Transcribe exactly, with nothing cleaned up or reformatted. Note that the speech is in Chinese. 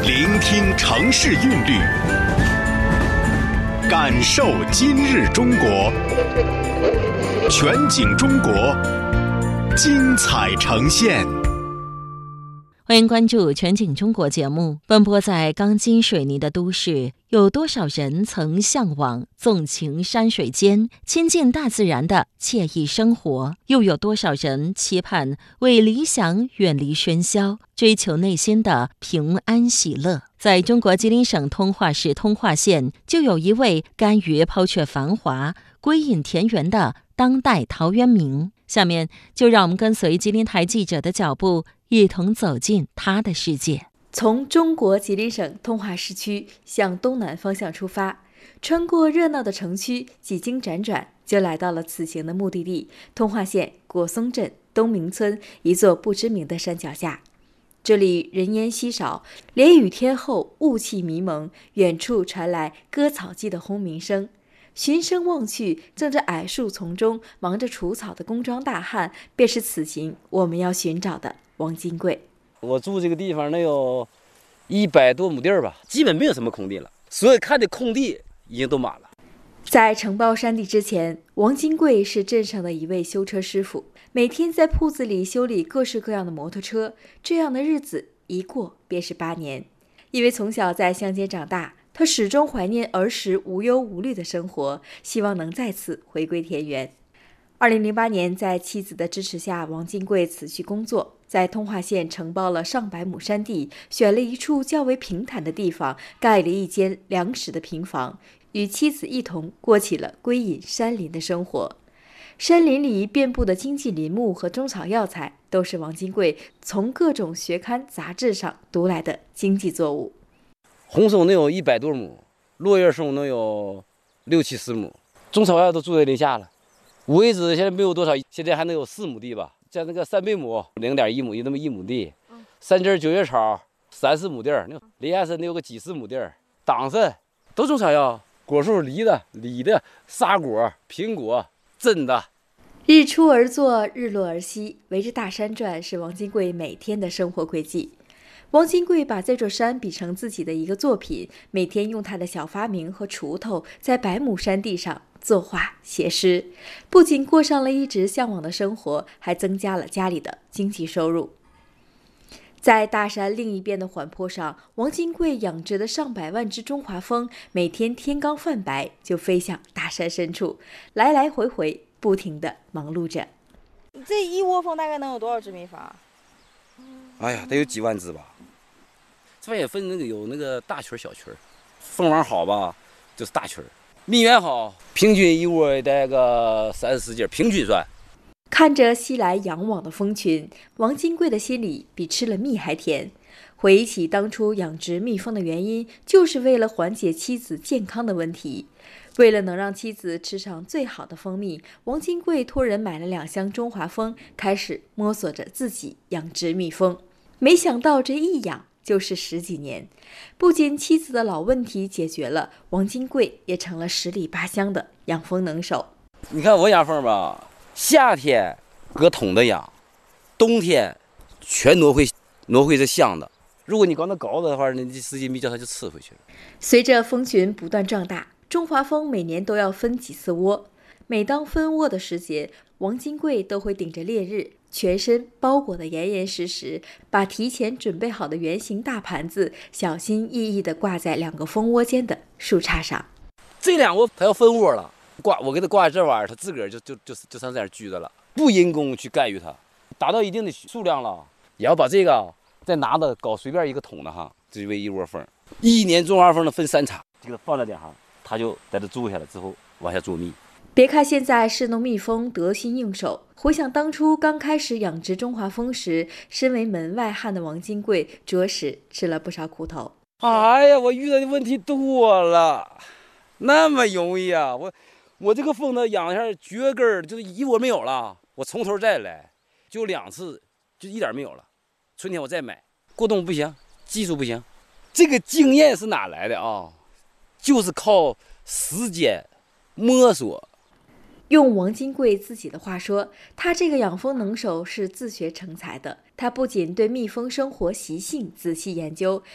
聆听城市韵律，感受今日中国，全景中国，精彩呈现。 欢迎关注全景中国节目。奔波在钢筋水泥的都市，有多少人曾向往纵情山水间，亲近大自然的惬意生活？又有多少人期盼为理想远离喧嚣，追求内心的平安喜乐？在中国吉林省通化市通化县，就有一位甘于抛却繁华，归隐田园的当代陶渊明。下面就让我们跟随吉林台记者的脚步，一同走进他的世界。 从中国吉林省通化市区向东南方向出发，穿过热闹的城区，几经辗转，就来到了此行的目的地——通化县果松镇东明村一座不知名的山脚下。这里人烟稀少，连雨天后雾气迷蒙，远处传来割草机的轰鸣声。循声望去，正在矮树丛中忙着除草的工装大汉，便是此行我们要寻找的王金贵。 我住这个地方能有一百多亩地儿吧，基本没有什么空地了，所有看的空地已经都满了。 在承包山地之前，王金贵是镇上的一位修车师傅，每天在铺子里修理各式各样的摩托车，这样的日子一过便是八年。因为从小在乡间长大，他始终怀念儿时无忧无虑的生活，希望能再次回归田园。二零零八年，在妻子的支持下，王金贵辞去工作，在通化县承包了上百亩山地，选了一处较为平坦的地方，盖了一间两室的平房，与妻子一同过起了归隐山林的生活。山林里遍布的经济林木和中草药材，都是王金贵从各种学刊杂志上读来的经济作物。 红松能有一百多亩，落叶松能有六七十亩，中草药都住在林下了。五味子现在没有多少，现在还能有四亩地吧。像那个三倍亩，零点一亩，有那么一亩地。三枝九叶草，三四亩地儿。林下参能有个几十亩地儿。党参都中草药，果树、梨的、李的、沙果、苹果、榛的。 日出而作，日落而息，围着大山转是王金贵每天的生活轨迹。王金贵把这座山比成自己的一个作品，每天用他的小发明和锄头在百亩山地上作画写诗，不仅过上了一直向往的生活，还增加了家里的经济收入。在大山另一边的缓坡上，王金贵养殖的上百万只中华蜂，每天天刚泛白就飞向大山深处，来来回回不停地忙碌着。 这一窝蜂大概能有多少只蜜蜂？ 哎呀，得有几万只吧。这边也分那个有那个大群小群，蜂王好吧，就是大群；蜜源好，平均一窝也带个三四斤，平均算。 看着西来仰望的蜂群，王金贵的心里比吃了蜜还甜。回忆起当初养殖蜜蜂的原因，就是为了缓解妻子健康的问题。为了能让妻子吃上最好的蜂蜜，王金贵托人买了两箱中华蜂，开始摸索着自己养殖蜜蜂。没想到这一养就是十几年，不仅妻子的老问题解决了，王金贵也成了十里八乡的养蜂能手。 你看我养蜂吧，夏天搁桶的养，冬天全挪回挪回这箱子。如果你搞那高的话，你使劲蜜叫它就吃回去了。 随着蜂群不断壮大，中华蜂每年都要分几次窝。每当分窝的时节，王金贵都会顶着烈日，全身包裹得严严实实，把提前准备好的圆形大盘子小心翼翼地挂在两个蜂窝间的树杈上。 这两窝它要分窝了，挂我给它挂在这玩意儿，它自个儿就就就就上这样居着了，不人工去干预它，达到一定的数量了，也要把这个再拿着搞随便一个桶的哈，这为一窝蜂。一年中华蜂能分三茬，这个放在点上，它就在这住下来之后往下做蜜。 别看现在市农蜜蜂得心应手，回想当初刚开始养殖中华蜂时，身为门外汉的王金贵着实吃了不少苦头。 哎呀，我遇到的问题多了，那么容易啊！我我这个蜂呢养一下绝根儿，就是一窝没有了，我从头再来，就两次就一点没有了。春天我再买，过冬不行，技术不行。这个经验是哪来的啊？就是靠时间摸索。 用王金贵自己的话说，他这个养蜂能手是自学成才的。他不仅对蜜蜂生活习性仔细研究，